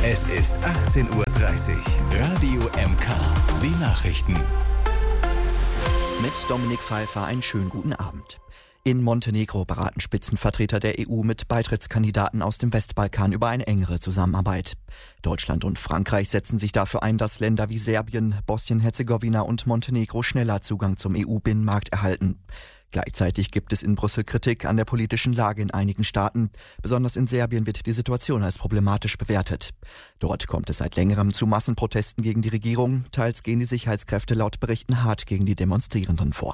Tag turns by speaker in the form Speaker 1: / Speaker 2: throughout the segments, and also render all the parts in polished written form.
Speaker 1: Es ist 18:30 Uhr. Radio MK. Die Nachrichten.
Speaker 2: Mit Dominik Pfeiffer einen schönen guten Abend. In Montenegro beraten Spitzenvertreter der EU mit Beitrittskandidaten aus dem Westbalkan über eine engere Zusammenarbeit. Deutschland und Frankreich setzen sich dafür ein, dass Länder wie Serbien, Bosnien-Herzegowina und Montenegro schneller Zugang zum EU-Binnenmarkt erhalten. Gleichzeitig gibt es in Brüssel Kritik an der politischen Lage in einigen Staaten. Besonders in Serbien wird die Situation als problematisch bewertet. Dort kommt es seit längerem zu Massenprotesten gegen die Regierung. Teils gehen die Sicherheitskräfte laut Berichten hart gegen die Demonstrierenden vor.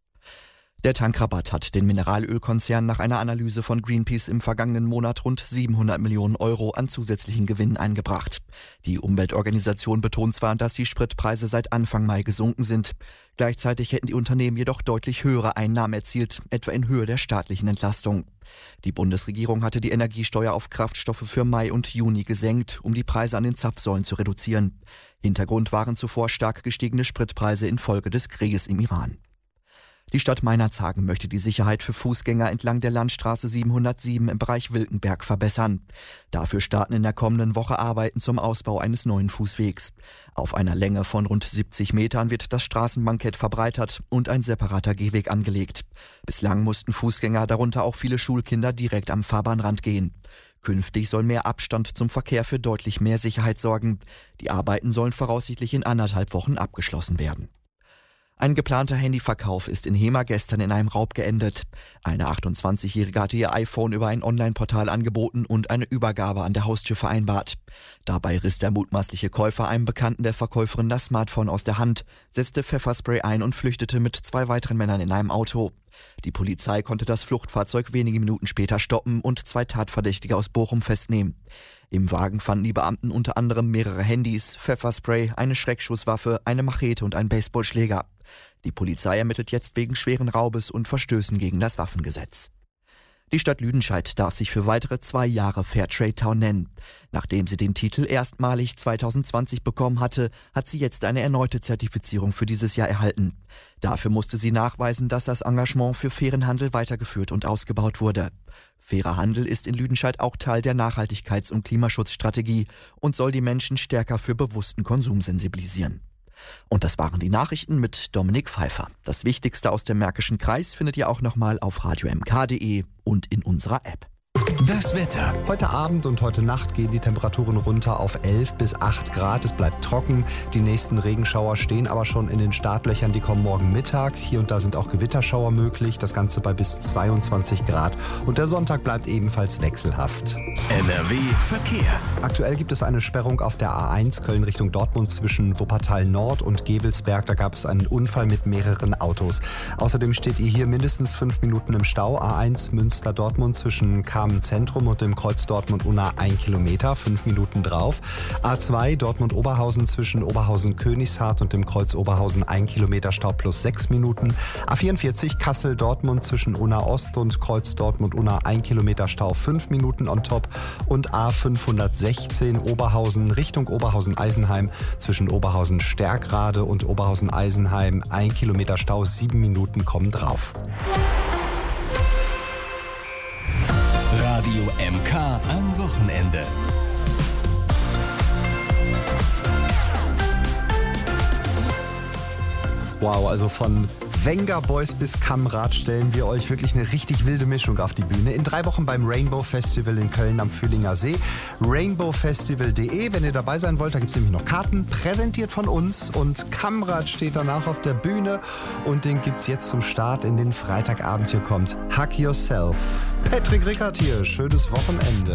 Speaker 2: Der Tankrabatt hat den Mineralölkonzern nach einer Analyse von Greenpeace im vergangenen Monat rund 700 Millionen Euro an zusätzlichen Gewinnen eingebracht. Die Umweltorganisation betont zwar, dass die Spritpreise seit Anfang Mai gesunken sind. Gleichzeitig hätten die Unternehmen jedoch deutlich höhere Einnahmen erzielt, etwa in Höhe der staatlichen Entlastung. Die Bundesregierung hatte die Energiesteuer auf Kraftstoffe für Mai und Juni gesenkt, um die Preise an den Zapfsäulen zu reduzieren. Hintergrund waren zuvor stark gestiegene Spritpreise infolge des Krieges im Iran. Die Stadt Meinerzhagen möchte die Sicherheit für Fußgänger entlang der Landstraße 707 im Bereich Wilkenberg verbessern. Dafür starten in der kommenden Woche Arbeiten zum Ausbau eines neuen Fußwegs. Auf einer Länge von rund 70 Metern wird das Straßenbankett verbreitert und ein separater Gehweg angelegt. Bislang mussten Fußgänger, darunter auch viele Schulkinder, direkt am Fahrbahnrand gehen. Künftig soll mehr Abstand zum Verkehr für deutlich mehr Sicherheit sorgen. Die Arbeiten sollen voraussichtlich in 1,5 Wochen abgeschlossen werden. Ein geplanter Handyverkauf ist in Hema gestern in einem Raub geendet. Eine 28-Jährige hatte ihr iPhone über ein Online-Portal angeboten und eine Übergabe an der Haustür vereinbart. Dabei riss der mutmaßliche Käufer einem Bekannten der Verkäuferin das Smartphone aus der Hand, setzte Pfefferspray ein und flüchtete mit 2 weiteren Männern in einem Auto. Die Polizei konnte das Fluchtfahrzeug wenige Minuten später stoppen und 2 Tatverdächtige aus Bochum festnehmen. Im Wagen fanden die Beamten unter anderem mehrere Handys, Pfefferspray, eine Schreckschusswaffe, eine Machete und einen Baseballschläger. Die Polizei ermittelt jetzt wegen schweren Raubes und Verstößen gegen das Waffengesetz. Die Stadt Lüdenscheid darf sich für weitere 2 Jahre Fairtrade Town nennen. Nachdem sie den Titel erstmalig 2020 bekommen hatte, hat sie jetzt eine erneute Zertifizierung für dieses Jahr erhalten. Dafür musste sie nachweisen, dass das Engagement für fairen Handel weitergeführt und ausgebaut wurde. Fairer Handel ist in Lüdenscheid auch Teil der Nachhaltigkeits- und Klimaschutzstrategie und soll die Menschen stärker für bewussten Konsum sensibilisieren. Und das waren die Nachrichten mit Dominik Pfeiffer. Das Wichtigste aus dem Märkischen Kreis findet ihr auch nochmal auf radiomk.de und in unserer App.
Speaker 1: Das Wetter.
Speaker 3: Heute Abend und heute Nacht gehen die Temperaturen runter auf 11 bis 8 Grad. Es bleibt trocken. Die nächsten Regenschauer stehen aber schon in den Startlöchern. Die kommen morgen Mittag. Hier und da sind auch Gewitterschauer möglich. Das Ganze bei bis 22 Grad. Und der Sonntag bleibt ebenfalls wechselhaft.
Speaker 1: NRW Verkehr.
Speaker 3: Aktuell gibt es eine Sperrung auf der A1 Köln Richtung Dortmund zwischen Wuppertal Nord und Gevelsberg. Da gab es einen Unfall mit mehreren Autos. Außerdem steht ihr hier mindestens 5 Minuten im Stau. A1 Münster-Dortmund zwischen Zentrum und dem Kreuz Dortmund-Unna 1 Kilometer, 5 Minuten drauf. A2 Dortmund-Oberhausen zwischen Oberhausen-Königshardt und dem Kreuz Oberhausen 1 Kilometer Stau plus 6 Minuten. A44 Kassel-Dortmund zwischen Unna Ost und Kreuz Dortmund-Unna 1 Kilometer Stau 5 Minuten on top. Und A516 Oberhausen Richtung Oberhausen-Eisenheim zwischen Oberhausen-Stärkrade und Oberhausen-Eisenheim 1 Kilometer Stau 7 Minuten kommen drauf.
Speaker 1: Radio MK am Wochenende.
Speaker 3: Wow, also von Venga Boys bis Kamrad stellen wir euch wirklich eine richtig wilde Mischung auf die Bühne. In 3 Wochen beim Rainbow Festival in Köln am Fühlinger See. rainbowfestival.de, wenn ihr dabei sein wollt, da gibt es nämlich noch Karten, präsentiert von uns. Und Kamrad steht danach auf der Bühne und den gibt es jetzt zum Start in den Freitagabend. Hier kommt Hug Yourself. Patrick Rickert hier, schönes Wochenende.